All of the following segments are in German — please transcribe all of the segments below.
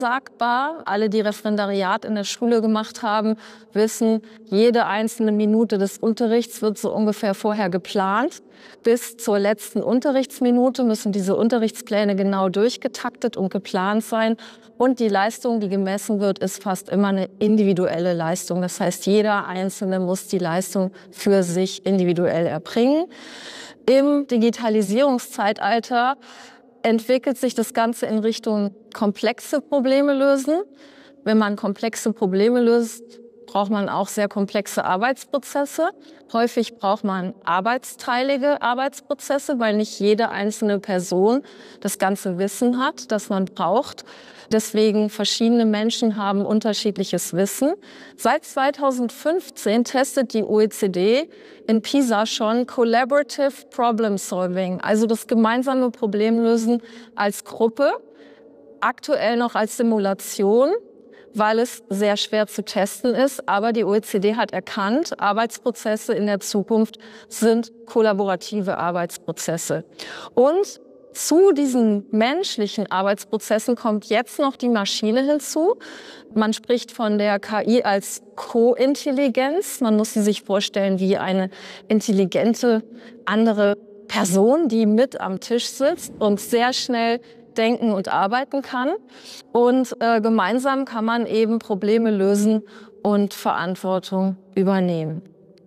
sagbar. Alle, die Referendariat in der Schule gemacht haben, wissen, jede einzelne Minute des Unterrichts wird so ungefähr vorher geplant. Bis zur letzten Unterrichtsminute müssen diese Unterrichtspläne genau durchgetaktet und geplant sein. Und die Leistung, die gemessen wird, ist fast immer eine individuelle Leistung. Das heißt, jeder Einzelne muss die Leistung für sich individuell erbringen. Im Digitalisierungszeitalter entwickelt sich das Ganze in Richtung komplexe Probleme lösen. Wenn man komplexe Probleme löst, braucht man auch sehr komplexe Arbeitsprozesse. Häufig braucht man arbeitsteilige Arbeitsprozesse, weil nicht jede einzelne Person das ganze Wissen hat, das man braucht. Deswegen verschiedene Menschen haben unterschiedliches Wissen. Seit 2015 testet die OECD in PISA schon Collaborative Problem Solving, also das gemeinsame Problemlösen als Gruppe, aktuell noch als Simulation, weil es sehr schwer zu testen ist. Aber die OECD hat erkannt, Arbeitsprozesse in der Zukunft sind kollaborative Arbeitsprozesse. Und zu diesen menschlichen Arbeitsprozessen kommt jetzt noch die Maschine hinzu. Man spricht von der KI als Kointelligenz. Man muss sie sich vorstellen wie eine intelligente andere Person, die mit am Tisch sitzt und sehr schnell denken und arbeiten kann. Und gemeinsam kann man eben Probleme lösen und Verantwortung übernehmen.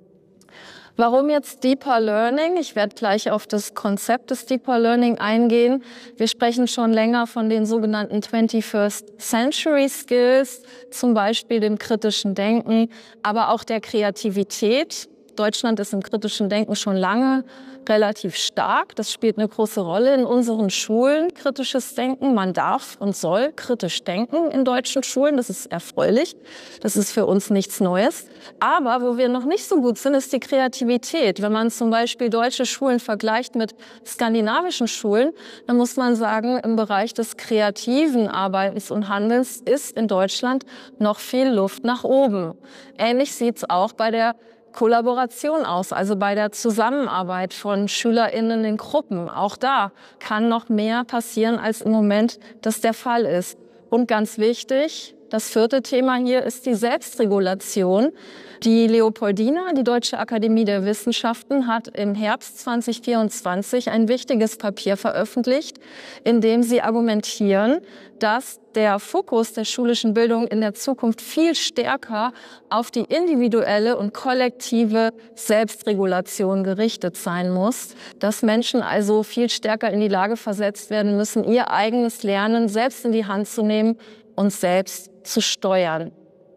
Warum jetzt Deeper Learning? Ich werde gleich auf das Konzept des Deeper Learning eingehen. Wir sprechen schon länger von den sogenannten 21st Century Skills, zum Beispiel dem kritischen Denken, aber auch der Kreativität. Deutschland ist im kritischen Denken schon lange relativ stark. Das spielt eine große Rolle in unseren Schulen, kritisches Denken. Man darf und soll kritisch denken in deutschen Schulen. Das ist erfreulich. Das ist für uns nichts Neues. Aber wo wir noch nicht so gut sind, ist die Kreativität. Wenn man zum Beispiel deutsche Schulen vergleicht mit skandinavischen Schulen, dann muss man sagen, im Bereich des kreativen Arbeitens und Handelns ist in Deutschland noch viel Luft nach oben. Ähnlich sieht es auch bei der Kollaboration aus, also bei der Zusammenarbeit von SchülerInnen in Gruppen. Auch da kann noch mehr passieren, als im Moment das der Fall ist. Und ganz wichtig, das vierte Thema hier ist die Selbstregulation. Die Leopoldina, die Deutsche Akademie der Wissenschaften, hat im Herbst 2024 ein wichtiges Papier veröffentlicht, in dem sie argumentieren, dass der Fokus der schulischen Bildung in der Zukunft viel stärker auf die individuelle und kollektive Selbstregulation gerichtet sein muss, dass Menschen also viel stärker in die Lage versetzt werden müssen, ihr eigenes Lernen selbst in die Hand zu nehmen und selbst zu steuern.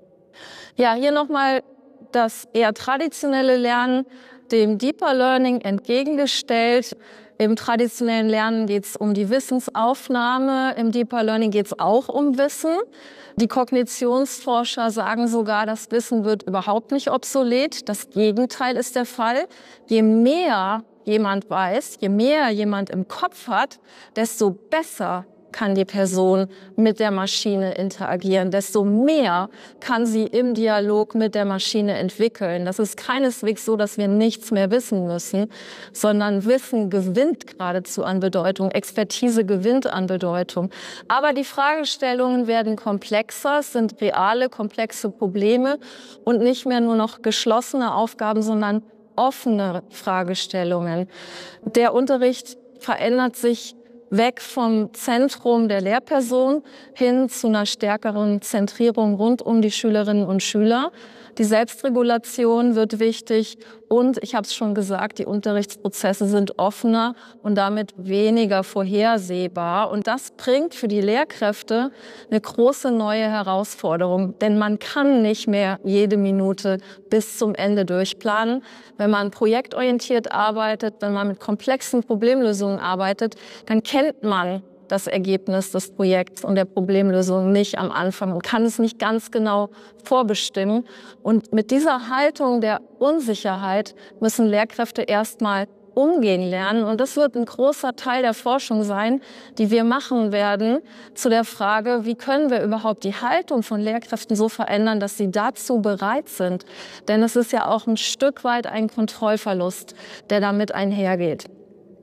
Ja, hier nochmal das eher traditionelle Lernen dem Deeper Learning entgegengestellt. Im traditionellen Lernen geht es um die Wissensaufnahme, im Deeper Learning geht es auch um Wissen. Die Kognitionsforscher sagen sogar, das Wissen wird überhaupt nicht obsolet. Das Gegenteil ist der Fall. Je mehr jemand weiß, je mehr jemand im Kopf hat, desto besser kann die Person mit der Maschine interagieren, desto mehr kann sie im Dialog mit der Maschine entwickeln. Das ist keineswegs so, dass wir nichts mehr wissen müssen, sondern Wissen gewinnt geradezu an Bedeutung, Expertise gewinnt an Bedeutung. Aber die Fragestellungen werden komplexer, es sind reale, komplexe Probleme und nicht mehr nur noch geschlossene Aufgaben, sondern offene Fragestellungen. Der Unterricht verändert sich weg vom Zentrum der Lehrperson hin zu einer stärkeren Zentrierung rund um die Schülerinnen und Schüler. Die Selbstregulation wird wichtig und, ich habe es schon gesagt, die Unterrichtsprozesse sind offener und damit weniger vorhersehbar. Und das bringt für die Lehrkräfte eine große neue Herausforderung, denn man kann nicht mehr jede Minute bis zum Ende durchplanen. Wenn man projektorientiert arbeitet, wenn man mit komplexen Problemlösungen arbeitet, dann kennt man das Ergebnis des Projekts und der Problemlösung nicht am Anfang und kann es nicht ganz genau vorbestimmen. Und mit dieser Haltung der Unsicherheit müssen Lehrkräfte erstmal umgehen lernen. Und das wird ein großer Teil der Forschung sein, die wir machen werden, zu der Frage, wie können wir überhaupt die Haltung von Lehrkräften so verändern, dass sie dazu bereit sind. Denn es ist ja auch ein Stück weit ein Kontrollverlust, der damit einhergeht.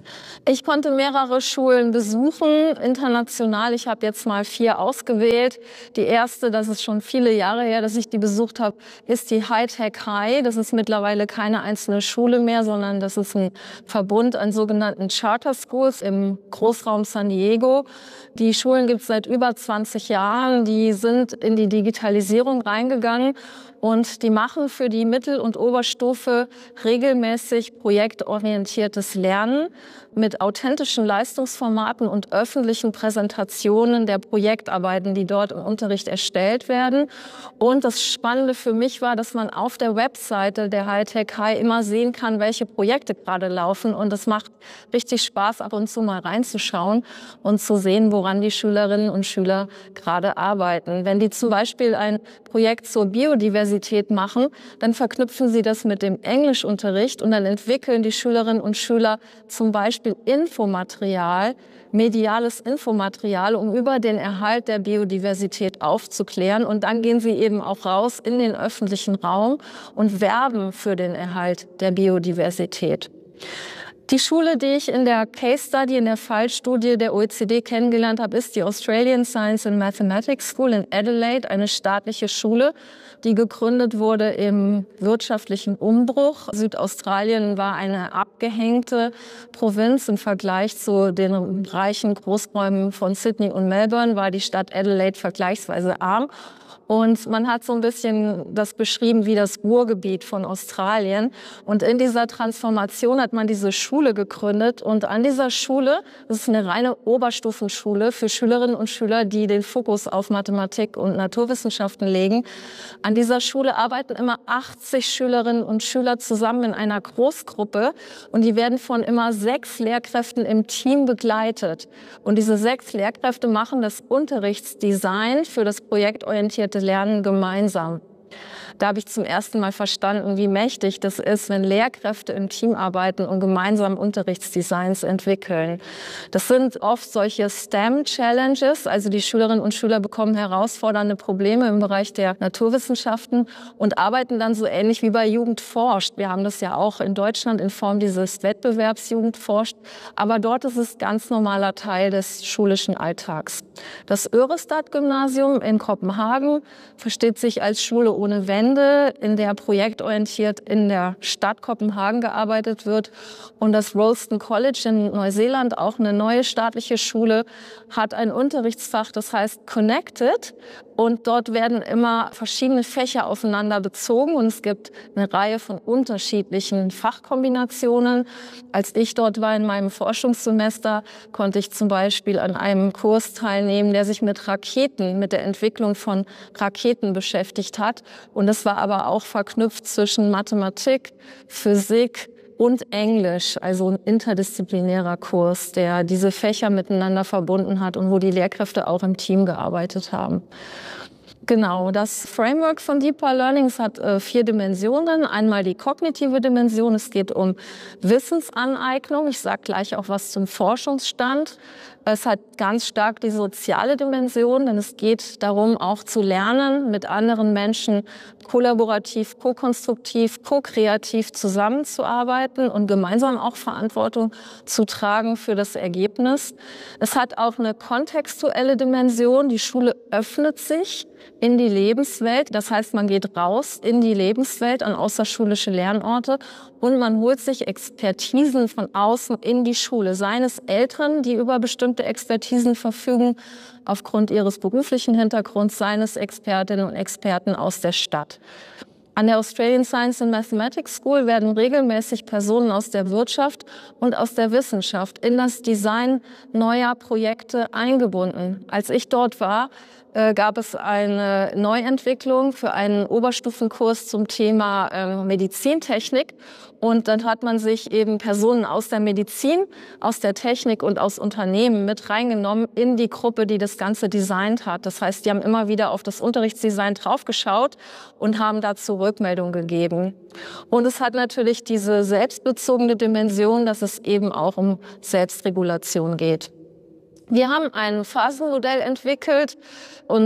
Ich konnte mehrere Schulen besuchen, international. Ich habe jetzt mal 4 ausgewählt. Die erste, das ist schon viele Jahre her, dass ich die besucht habe, ist die High-Tech High. Das ist mittlerweile keine einzelne Schule mehr, sondern das ist ein Verbund an sogenannten Charter Schools im Großraum San Diego. Die Schulen gibt es seit über 20 Jahren. Die sind in die Digitalisierung reingegangen. Und die machen für die Mittel- und Oberstufe regelmäßig projektorientiertes Lernen mit authentischen Leistungsformaten und öffentlichen Präsentationen der Projektarbeiten, die dort im Unterricht erstellt werden. Und das Spannende für mich war, dass man auf der Webseite der High-Tech High immer sehen kann, welche Projekte gerade laufen. Und es macht richtig Spaß, ab und zu mal reinzuschauen und zu sehen, woran die Schülerinnen und Schüler gerade arbeiten. Wenn die zum Beispiel ein Projekt zur Biodiversität machen, dann verknüpfen sie das mit dem Englischunterricht und dann entwickeln die Schülerinnen und Schüler zum Beispiel Infomaterial, mediales Infomaterial, um über den Erhalt der Biodiversität aufzuklären. Und dann gehen sie eben auch raus in den öffentlichen Raum und werben für den Erhalt der Biodiversität. Die Schule, die ich in der Case Study, in der Fallstudie der OECD kennengelernt habe, ist die Australian Science and Mathematics School in Adelaide, eine staatliche Schule, die gegründet wurde im wirtschaftlichen Umbruch. Südaustralien war eine abgehängte Provinz im Vergleich zu den reichen Großräumen von Sydney und Melbourne, war die Stadt Adelaide vergleichsweise arm. Und man hat so ein bisschen das beschrieben wie das Ruhrgebiet von Australien. Und in dieser Transformation hat man diese Schule gegründet. Und an dieser Schule, das ist eine reine Oberstufenschule für Schülerinnen und Schüler, die den Fokus auf Mathematik und Naturwissenschaften legen. An dieser Schule arbeiten immer 80 Schülerinnen und Schüler zusammen in einer Großgruppe. Und die werden von immer 6 Lehrkräften im Team begleitet. Und diese 6 Lehrkräfte machen das Unterrichtsdesign für das projektorientierte Lernen gemeinsam. Da habe ich zum ersten Mal verstanden, wie mächtig das ist, wenn Lehrkräfte im Team arbeiten und gemeinsam Unterrichtsdesigns entwickeln. Das sind oft solche STEM-Challenges, also die Schülerinnen und Schüler bekommen herausfordernde Probleme im Bereich der Naturwissenschaften und arbeiten dann so ähnlich wie bei Jugend forscht. Wir haben das ja auch in Deutschland in Form dieses Wettbewerbs Jugend forscht, aber dort ist es ganz normaler Teil des schulischen Alltags. Das Örestad-Gymnasium in Kopenhagen versteht sich als Schule ohne Wände, in der projektorientiert in der Stadt Kopenhagen gearbeitet wird. Und das Rolleston College in Neuseeland, auch eine neue staatliche Schule, hat ein Unterrichtsfach, das heißt Connected. Und dort werden immer verschiedene Fächer aufeinander bezogen und es gibt eine Reihe von unterschiedlichen Fachkombinationen. Als ich dort war in meinem Forschungssemester, konnte ich zum Beispiel an einem Kurs teilnehmen, der sich mit Raketen, mit der Entwicklung von Raketen beschäftigt hat. Und das war aber auch verknüpft zwischen Mathematik, Physik und Englisch, also ein interdisziplinärer Kurs, der diese Fächer miteinander verbunden hat und wo die Lehrkräfte auch im Team gearbeitet haben. Genau, das Framework von Deeper Learnings hat 4 Dimensionen. Einmal die kognitive Dimension, es geht um Wissensaneignung. Ich sage gleich auch was zum Forschungsstand. Es hat ganz stark die soziale Dimension, denn es geht darum, auch zu lernen, mit anderen Menschen kollaborativ, ko-konstruktiv, ko-kreativ zusammenzuarbeiten und gemeinsam auch Verantwortung zu tragen für das Ergebnis. Es hat auch eine kontextuelle Dimension. Die Schule öffnet sich in die Lebenswelt. Das heißt, man geht raus in die Lebenswelt an außerschulische Lernorte und man holt sich Expertisen von außen in die Schule. Seien es Eltern, die über bestimmte Expertisen verfügen, aufgrund ihres beruflichen Hintergrunds, seien es Expertinnen und Experten aus der Stadt. An der Australian Science and Mathematics School werden regelmäßig Personen aus der Wirtschaft und aus der Wissenschaft in das Design neuer Projekte eingebunden. Als ich dort war, gab es eine Neuentwicklung für einen Oberstufenkurs zum Thema Medizintechnik. Und dann hat man sich eben Personen aus der Medizin, aus der Technik und aus Unternehmen mit reingenommen in die Gruppe, die das Ganze designt hat. Das heißt, die haben immer wieder auf das Unterrichtsdesign draufgeschaut und haben dazu Rückmeldung gegeben. Und es hat natürlich diese selbstbezogene Dimension, dass es eben auch um Selbstregulation geht. Wir haben ein Phasenmodell entwickelt und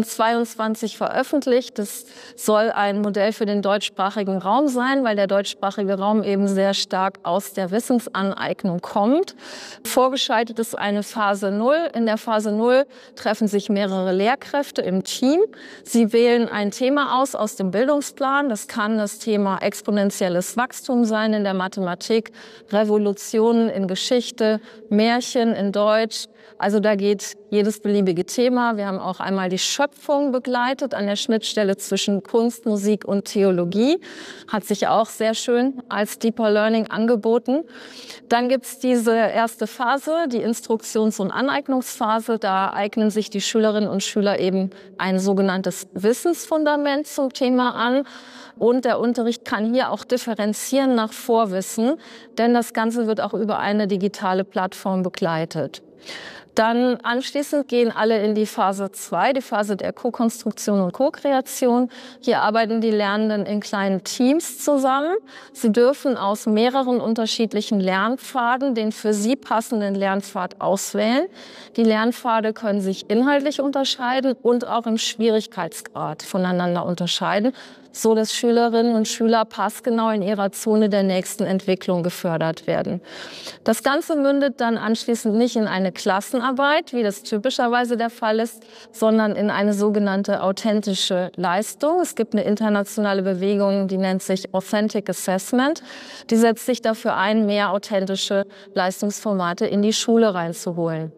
22 veröffentlicht. Das soll ein Modell für den deutschsprachigen Raum sein, weil der deutschsprachige Raum eben sehr stark aus der Wissensaneignung kommt. Vorgeschaltet ist eine Phase 0. In der Phase 0 treffen sich mehrere Lehrkräfte im Team. Sie wählen ein Thema aus dem Bildungsplan. Das kann das Thema exponentielles Wachstum sein in der Mathematik, Revolutionen in Geschichte, Märchen in Deutsch. Also da geht jedes beliebige Thema. Wir haben auch einmal die Schöpfung begleitet an der Schnittstelle zwischen Kunst, Musik und Theologie. Hat sich auch sehr schön als Deeper Learning angeboten. Dann gibt's diese erste Phase, die Instruktions- und Aneignungsphase. Da eignen sich die Schülerinnen und Schüler eben ein sogenanntes Wissensfundament zum Thema an. Und der Unterricht kann hier auch differenzieren nach Vorwissen, denn das Ganze wird auch über eine digitale Plattform begleitet. Dann anschließend gehen alle in die Phase 2, die Phase der Co-Konstruktion und Co-Kreation. Hier arbeiten die Lernenden in kleinen Teams zusammen. Sie dürfen aus mehreren unterschiedlichen Lernpfaden den für sie passenden Lernpfad auswählen. Die Lernpfade können sich inhaltlich unterscheiden und auch im Schwierigkeitsgrad voneinander unterscheiden, so dass Schülerinnen und Schüler passgenau in ihrer Zone der nächsten Entwicklung gefördert werden. Das Ganze mündet dann anschließend nicht in eine Klassenarbeit, wie das typischerweise der Fall ist, sondern in eine sogenannte authentische Leistung. Es gibt eine internationale Bewegung, die nennt sich Authentic Assessment. Die setzt sich dafür ein, mehr authentische Leistungsformate in die Schule reinzuholen.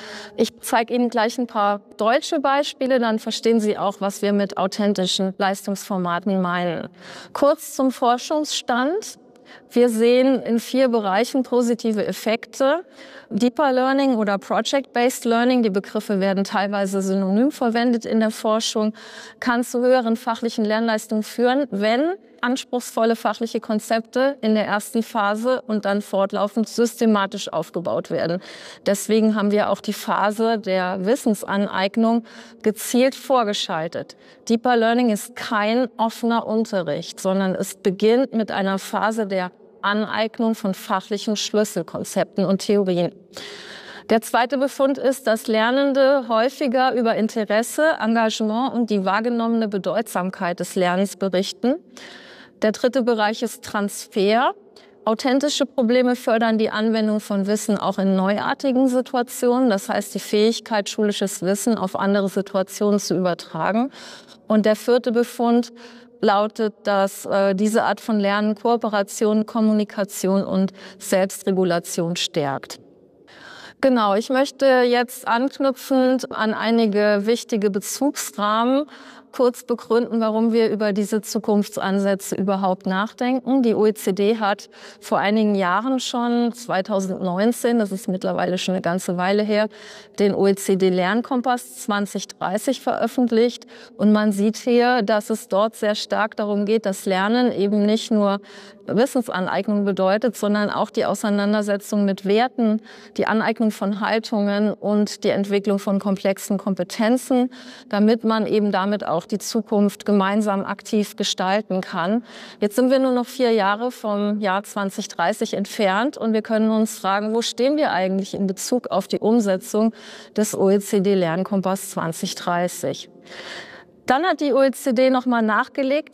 Ich zeige Ihnen gleich ein paar deutsche Beispiele, dann verstehen Sie auch, was wir mit authentischen Leistungsformaten meinen. Kurz zum Forschungsstand. Wir sehen in 4 Bereichen positive Effekte. Deeper Learning oder Project-Based Learning, die Begriffe werden teilweise synonym verwendet in der Forschung, kann zu höheren fachlichen Lernleistungen führen, wenn anspruchsvolle fachliche Konzepte in der ersten Phase und dann fortlaufend systematisch aufgebaut werden. Deswegen haben wir auch die Phase der Wissensaneignung gezielt vorgeschaltet. Deeper Learning ist kein offener Unterricht, sondern es beginnt mit einer Phase der Aneignung von fachlichen Schlüsselkonzepten und Theorien. Der zweite Befund ist, dass Lernende häufiger über Interesse, Engagement und die wahrgenommene Bedeutsamkeit des Lernens berichten. Der dritte Bereich ist Transfer. Authentische Probleme fördern die Anwendung von Wissen auch in neuartigen Situationen. Das heißt, die Fähigkeit, schulisches Wissen auf andere Situationen zu übertragen. Und der vierte Befund lautet, dass diese Art von Lernen Kooperation, Kommunikation und Selbstregulation stärkt. Genau, ich möchte jetzt anknüpfend an einige wichtige Bezugsrahmen kurz begründen, warum wir über diese Zukunftsansätze überhaupt nachdenken. Die OECD hat vor einigen Jahren schon, 2019, das ist mittlerweile schon eine ganze Weile her, den OECD-Lernkompass 2030 veröffentlicht. Und man sieht hier, dass es dort sehr stark darum geht, dass Lernen eben nicht nur Wissensaneignung bedeutet, sondern auch die Auseinandersetzung mit Werten, die Aneignung von Haltungen und die Entwicklung von komplexen Kompetenzen, damit man eben damit auch die Zukunft gemeinsam aktiv gestalten kann. Jetzt sind wir nur noch 4 Jahre vom Jahr 2030 entfernt und wir können uns fragen, wo stehen wir eigentlich in Bezug auf die Umsetzung des OECD-Lernkompass 2030? Dann hat die OECD nochmal nachgelegt,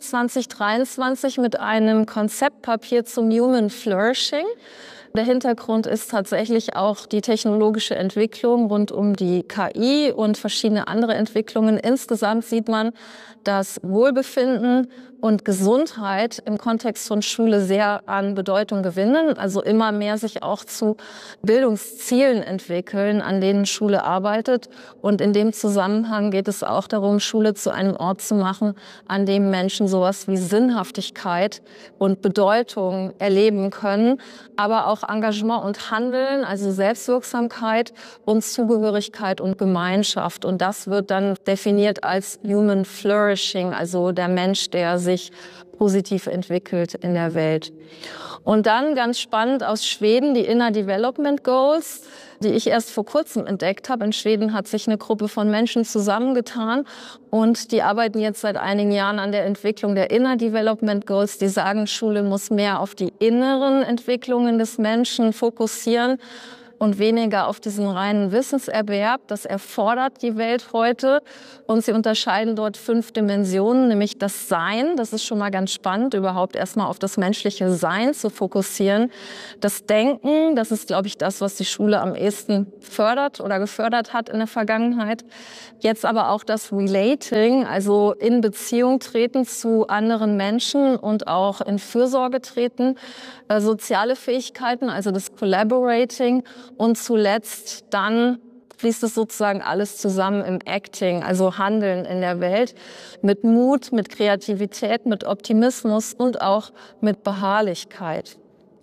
2023 mit einem Konzeptpapier zum Human Flourishing. Der Hintergrund ist tatsächlich auch die technologische Entwicklung rund um die KI und verschiedene andere Entwicklungen. Insgesamt sieht man, dass Wohlbefinden und Gesundheit im Kontext von Schule sehr an Bedeutung gewinnen, also immer mehr sich auch zu Bildungszielen entwickeln, an denen Schule arbeitet. Und in dem Zusammenhang geht es auch darum, Schule zu einem Ort zu machen, an dem Menschen sowas wie Sinnhaftigkeit und Bedeutung erleben können, aber auch Engagement und Handeln, also Selbstwirksamkeit und Zugehörigkeit und Gemeinschaft. Und das wird dann definiert als Human Flourishing, also der Mensch, der sich positiv entwickelt in der Welt. Und dann ganz spannend aus Schweden die Inner Development Goals, die ich erst vor kurzem entdeckt habe. In Schweden hat sich eine Gruppe von Menschen zusammengetan und die arbeiten jetzt seit einigen Jahren an der Entwicklung der Inner Development Goals. Die sagen, Schule muss mehr auf die inneren Entwicklungen des Menschen fokussieren. und weniger auf diesen reinen Wissenserwerb. Das erfordert die Welt heute. Und sie unterscheiden dort 5 Dimensionen, nämlich das Sein. Das ist schon mal ganz spannend, überhaupt erstmal auf das menschliche Sein zu fokussieren. Das Denken, das ist, glaube ich, das, was die Schule am ehesten fördert oder gefördert hat in der Vergangenheit. Jetzt aber auch das Relating, also in Beziehung treten zu anderen Menschen und auch in Fürsorge treten. Soziale Fähigkeiten, also das Collaborating. Und zuletzt dann fließt es sozusagen alles zusammen im Acting, also Handeln in der Welt, mit Mut, mit Kreativität, mit Optimismus und auch mit Beharrlichkeit.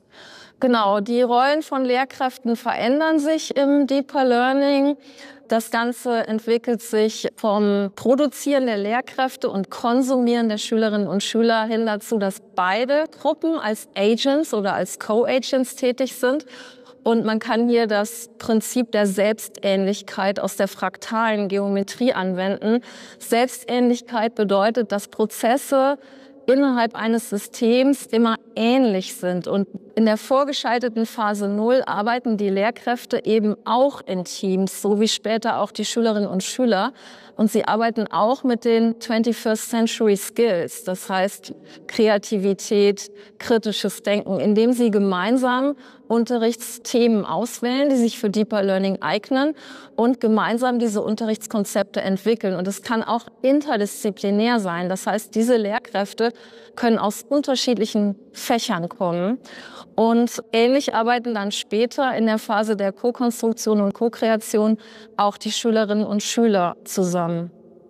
Genau, die Rollen von Lehrkräften verändern sich im Deeper Learning. Das Ganze entwickelt sich vom Produzieren der Lehrkräfte und Konsumieren der Schülerinnen und Schüler hin dazu, dass beide Gruppen als Agents oder als Co-Agents tätig sind. Und man kann hier das Prinzip der Selbstähnlichkeit aus der fraktalen Geometrie anwenden. Selbstähnlichkeit bedeutet, dass Prozesse innerhalb eines Systems immer ähnlich sind. Und in der vorgeschalteten Phase 0 arbeiten die Lehrkräfte eben auch in Teams, so wie später auch die Schülerinnen und Schüler. Und sie arbeiten auch mit den 21st Century Skills, das heißt Kreativität, kritisches Denken, indem sie gemeinsam Unterrichtsthemen auswählen, die sich für Deeper Learning eignen und gemeinsam diese Unterrichtskonzepte entwickeln. Und es kann auch interdisziplinär sein. Das heißt, diese Lehrkräfte können aus unterschiedlichen Fächern kommen. Und ähnlich arbeiten dann später in der Phase der Co-Konstruktion und Co-Kreation auch die Schülerinnen und Schüler zusammen.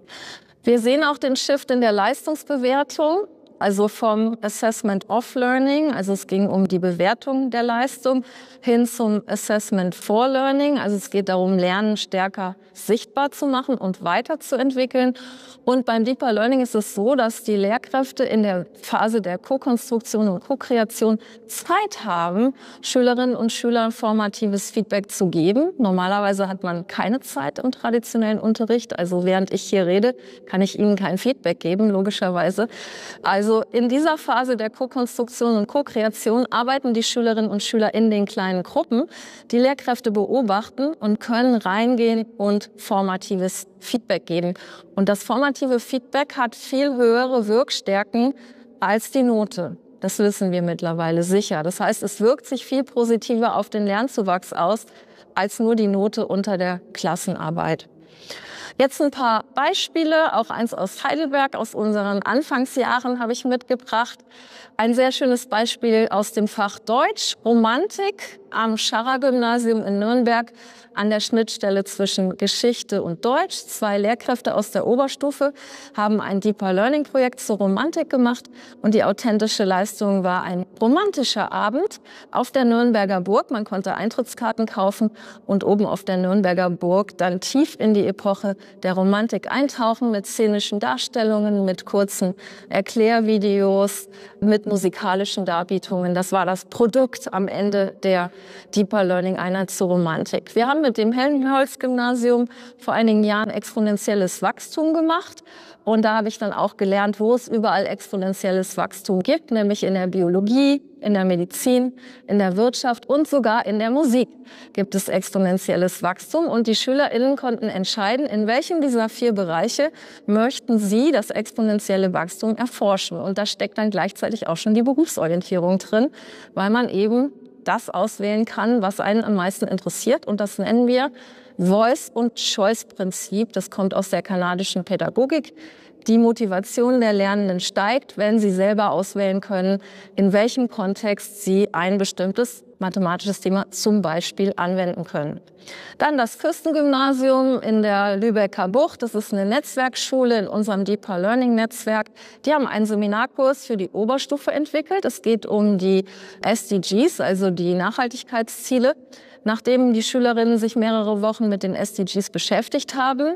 Wir sehen auch den Shift in der Leistungsbewertung. Also vom Assessment of Learning, also es ging um die Bewertung der Leistung, hin zum Assessment for Learning. Also es geht darum, Lernen stärker sichtbar zu machen und weiterzuentwickeln. Und beim Deeper Learning ist es so, dass die Lehrkräfte in der Phase der Co-Konstruktion und Co-Kreation Zeit haben, Schülerinnen und Schülern formatives Feedback zu geben. Normalerweise hat man keine Zeit im traditionellen Unterricht. Also während ich hier rede, kann ich Ihnen kein Feedback geben, logischerweise. Also in dieser Phase der Co-Konstruktion und Co-Kreation arbeiten die Schülerinnen und Schüler in den kleinen Gruppen. Die Lehrkräfte beobachten und können reingehen und formatives Feedback geben. Und das formative Feedback hat viel höhere Wirkstärken als die Note. Das wissen wir mittlerweile sicher. Das heißt, es wirkt sich viel positiver auf den Lernzuwachs aus, als nur die Note unter der Klassenarbeit. Jetzt ein paar Beispiele, auch eins aus Heidelberg, aus unseren Anfangsjahren habe ich mitgebracht. Ein sehr schönes Beispiel aus dem Fach Deutsch, Romantik am Scharrer-Gymnasium in Nürnberg an der Schnittstelle zwischen Geschichte und Deutsch. 2 Lehrkräfte aus der Oberstufe haben ein Deeper Learning Projekt zur Romantik gemacht und die authentische Leistung war ein romantischer Abend auf der Nürnberger Burg. Man konnte Eintrittskarten kaufen und oben auf der Nürnberger Burg dann tief in die Epoche der Romantik eintauchen mit szenischen Darstellungen, mit kurzen Erklärvideos, mit musikalischen Darbietungen. Das war das Produkt am Ende der Deeper Learning Einheit zur Romantik. Wir haben mit dem Helmholtz-Gymnasium vor einigen Jahren exponentielles Wachstum gemacht. Und da habe ich dann auch gelernt, wo es überall exponentielles Wachstum gibt, nämlich in der Biologie, in der Medizin, in der Wirtschaft und sogar in der Musik gibt es exponentielles Wachstum. Und die SchülerInnen konnten entscheiden, in welchem dieser 4 Bereiche möchten sie das exponentielle Wachstum erforschen. Und da steckt dann gleichzeitig auch schon die Berufsorientierung drin, weil man eben das auswählen kann, was einen am meisten interessiert. Und das nennen wir Voice- und Choice-Prinzip. Das kommt aus der kanadischen Pädagogik. Die Motivation der Lernenden steigt, wenn sie selber auswählen können, in welchem Kontext sie ein bestimmtes mathematisches Thema zum Beispiel anwenden können. Dann das Fürstengymnasium in der Lübecker Bucht. Das ist eine Netzwerkschule in unserem Deeper Learning Netzwerk. Die haben einen Seminarkurs für die Oberstufe entwickelt. Es geht um die SDGs, also die Nachhaltigkeitsziele. Nachdem die Schülerinnen sich mehrere Wochen mit den SDGs beschäftigt haben,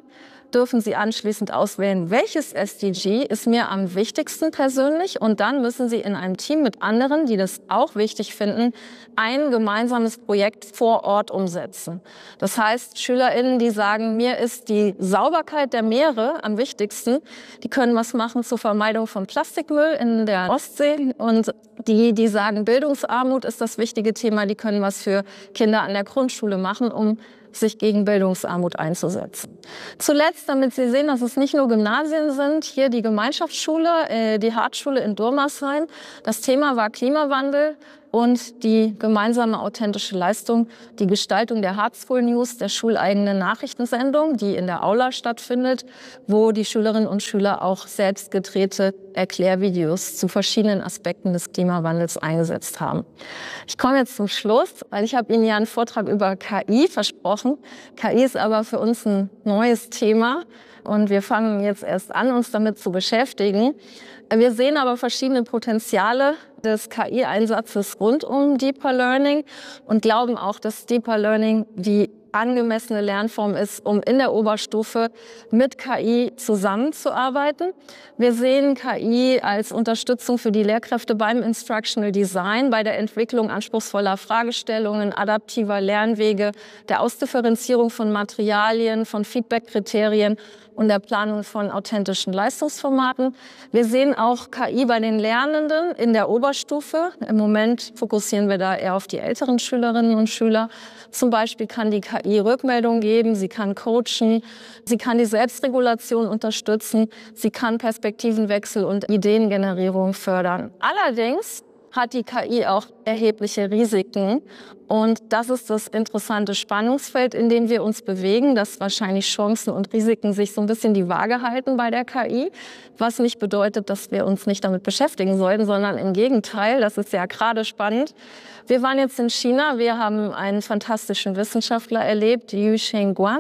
dürfen Sie anschließend auswählen, welches SDG ist mir am wichtigsten persönlich. Und dann müssen Sie in einem Team mit anderen, die das auch wichtig finden, ein gemeinsames Projekt vor Ort umsetzen. Das heißt, SchülerInnen, die sagen, mir ist die Sauberkeit der Meere am wichtigsten, die können was machen zur Vermeidung von Plastikmüll in der Ostsee. Und die sagen, Bildungsarmut ist das wichtige Thema, die können was für Kinder an der Grundschule machen, um sich gegen Bildungsarmut einzusetzen. Zuletzt, damit Sie sehen, dass es nicht nur Gymnasien sind, hier die Gemeinschaftsschule, die Hartschule in Durmersheim. Das Thema war Klimawandel und die gemeinsame authentische Leistung, die Gestaltung der Heartful News, der schuleigenen Nachrichtensendung, die in der Aula stattfindet, wo die Schülerinnen und Schüler auch selbst gedrehte Erklärvideos zu verschiedenen Aspekten des Klimawandels eingesetzt haben. Ich komme jetzt zum Schluss, weil ich habe Ihnen ja einen Vortrag über KI versprochen. KI ist aber für uns ein neues Thema und wir fangen jetzt erst an, uns damit zu beschäftigen. Wir sehen aber verschiedene Potenziale des KI-Einsatzes rund um Deeper Learning und glauben auch, dass Deeper Learning die angemessene Lernform ist, um in der Oberstufe mit KI zusammenzuarbeiten. Wir sehen KI als Unterstützung für die Lehrkräfte beim Instructional Design, bei der Entwicklung anspruchsvoller Fragestellungen, adaptiver Lernwege, der Ausdifferenzierung von Materialien, von Feedback-Kriterien und der Planung von authentischen Leistungsformaten. Wir sehen auch KI bei den Lernenden in der Oberstufe. Im Moment fokussieren wir da eher auf die älteren Schülerinnen und Schüler. Zum Beispiel kann die KI Rückmeldungen geben, sie kann coachen, sie kann die Selbstregulation unterstützen, sie kann Perspektivenwechsel und Ideengenerierung fördern. Allerdings hat die KI auch erhebliche Risiken. Und das ist das interessante Spannungsfeld, in dem wir uns bewegen, dass wahrscheinlich Chancen und Risiken sich so ein bisschen die Waage halten bei der KI, was nicht bedeutet, dass wir uns nicht damit beschäftigen sollten, sondern im Gegenteil, das ist ja gerade spannend. Wir waren jetzt in China, wir haben einen fantastischen Wissenschaftler erlebt, Yusheng Guan,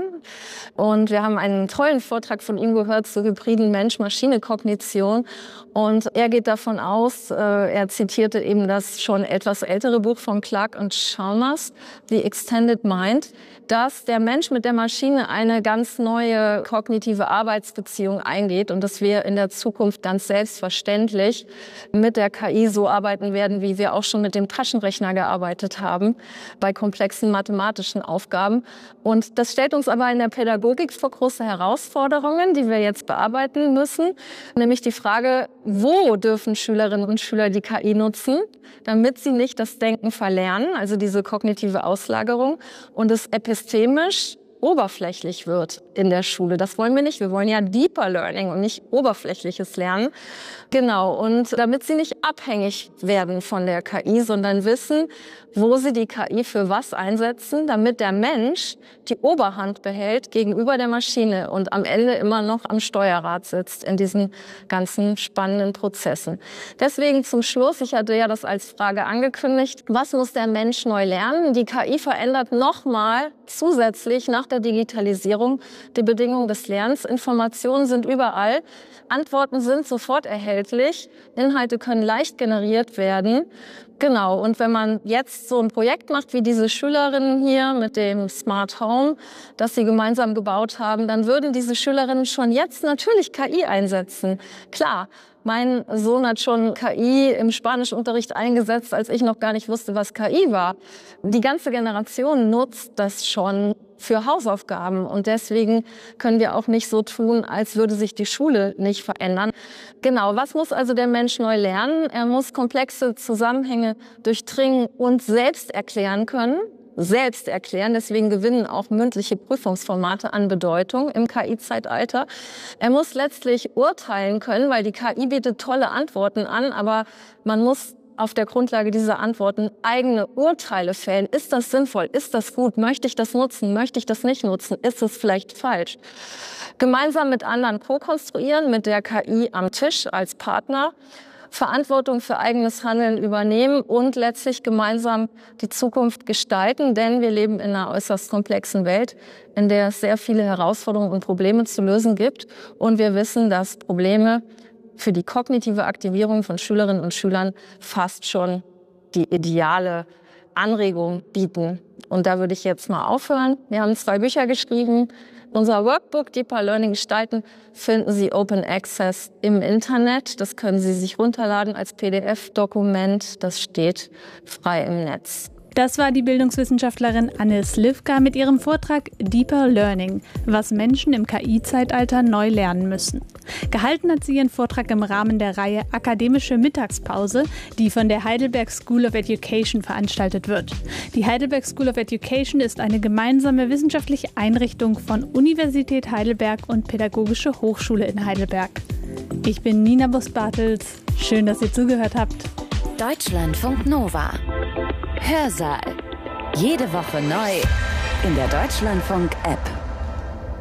und wir haben einen tollen Vortrag von ihm gehört zur hybriden Mensch-Maschine-Kognition. Und er geht davon aus, er zitierte eben das schon etwas ältere Buch von Clark und Chalmers, The Extended Mind, dass der Mensch mit der Maschine eine ganz neue kognitive Arbeitsbeziehung eingeht und dass wir in der Zukunft ganz selbstverständlich mit der KI so arbeiten werden, wie wir auch schon mit dem Taschenrechner gearbeitet haben, bei komplexen mathematischen Aufgaben. Und das stellt uns aber in der Pädagogik vor große Herausforderungen, die wir jetzt bearbeiten müssen, nämlich die Frage, wo dürfen Schülerinnen und Schüler die KI nutzen, damit sie nicht das Denken verlernen, also diese kognitive Auslagerung, und es epistemisch oberflächlich wird in der Schule. Das wollen wir nicht. Wir wollen ja Deeper Learning und nicht oberflächliches Lernen. Genau. Und damit sie nicht abhängig werden von der KI, sondern wissen, wo sie die KI für was einsetzen, damit der Mensch die Oberhand behält gegenüber der Maschine und am Ende immer noch am Steuerrad sitzt in diesen ganzen spannenden Prozessen. Deswegen zum Schluss, ich hatte ja das als Frage angekündigt, was muss der Mensch neu lernen? Die KI verändert nochmal zusätzlich nach der Digitalisierung die Bedingungen des Lernens. Informationen sind überall, Antworten sind sofort erhältlich, Inhalte können leicht generiert werden. Genau, und wenn man jetzt so ein Projekt macht wie diese Schülerinnen hier mit dem Smart Home, das sie gemeinsam gebaut haben, dann würden diese Schülerinnen schon jetzt natürlich KI einsetzen. Klar, mein Sohn hat schon KI im Spanischunterricht eingesetzt, als ich noch gar nicht wusste, was KI war. Die ganze Generation nutzt das schon für Hausaufgaben und deswegen können wir auch nicht so tun, als würde sich die Schule nicht verändern. Genau, was muss also der Mensch neu lernen? Er muss komplexe Zusammenhänge durchdringen und selbst erklären können. Selbst erklären, deswegen gewinnen auch mündliche Prüfungsformate an Bedeutung im KI-Zeitalter. Er muss letztlich urteilen können, weil die KI bietet tolle Antworten an, aber man muss auf der Grundlage dieser Antworten eigene Urteile fällen. Ist das sinnvoll? Ist das gut? Möchte ich das nutzen? Möchte ich das nicht nutzen? Ist es vielleicht falsch? Gemeinsam mit anderen co-konstruieren, mit der KI am Tisch als Partner, Verantwortung für eigenes Handeln übernehmen und letztlich gemeinsam die Zukunft gestalten, denn wir leben in einer äußerst komplexen Welt, in der es sehr viele Herausforderungen und Probleme zu lösen gibt. Und wir wissen, dass Probleme für die kognitive Aktivierung von Schülerinnen und Schülern fast schon die ideale Anregung bieten. Und da würde ich jetzt mal aufhören. Wir haben 2 Bücher geschrieben Unser Workbook Deeper Learning gestalten finden Sie Open Access im Internet. Das können Sie sich runterladen als PDF-Dokument. Das steht frei im Netz. Das war die Bildungswissenschaftlerin Anne Slivka mit ihrem Vortrag Deeper Learning, was Menschen im KI-Zeitalter neu lernen müssen. Gehalten hat sie ihren Vortrag im Rahmen der Reihe Akademische Mittagspause, die von der Heidelberg School of Education veranstaltet wird. Die Heidelberg School of Education ist eine gemeinsame wissenschaftliche Einrichtung von Universität Heidelberg und Pädagogische Hochschule in Heidelberg. Ich bin Nina Bust-Bartels. Schön, dass ihr zugehört habt. Deutschlandfunk Nova. Hörsaal. Jede Woche neu in der Deutschlandfunk-App.